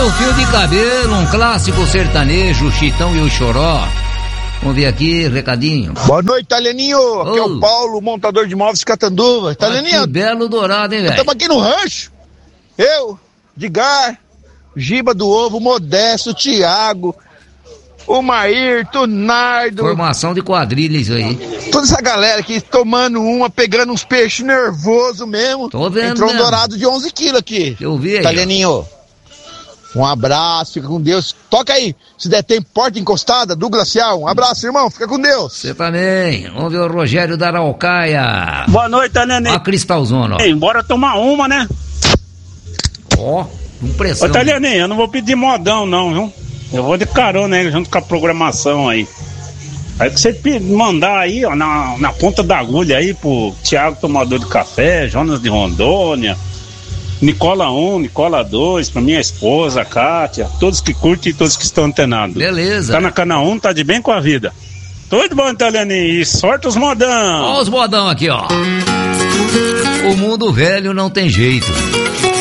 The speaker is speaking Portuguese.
Meu fio de cabelo, um clássico sertanejo, Chitão e o Choró. Vamos ver aqui, recadinho. Boa noite, Italianinho. Aqui é o Paulo, montador de móveis Catanduva. Italianinho. Que belo dourado, hein, velho? Estamos aqui no rancho. Eu, Edgar, Giba do Ovo, Modesto, Thiago, o Maírto, o Nardo. Formação de quadrilha isso aí. Toda essa galera aqui tomando uma, pegando uns peixes nervosos mesmo. Tô vendo. Entrou mesmo. um dourado de 11 quilos aqui. Eu vi aí. Italianinho. Um abraço, fica com Deus. Toca aí, se der tempo, porta encostada, do Glacial. Um abraço, irmão, fica com Deus. Você também. Vamos ver o Rogério da Araucaia. Boa noite, Nenê. A Cristalzona, ó. Ei, bora tomar uma, né? Ó, com pressão. Ô, Talianinho, eu não vou pedir modão, não, viu? Eu vou de carona aí, junto com a programação aí. Aí que você mandar aí, ó, na ponta da agulha aí, pro Thiago Tomador de Café, Jonas de Rondônia, Nicola 1, Nicola 2, pra minha esposa, Kátia, todos que curtem e todos que estão antenados. Beleza. Tá na Cana 1, tá de bem com a vida. Tudo bom, Italianinho? E sorte os modão. Ó os modão aqui, ó. O mundo velho não tem jeito.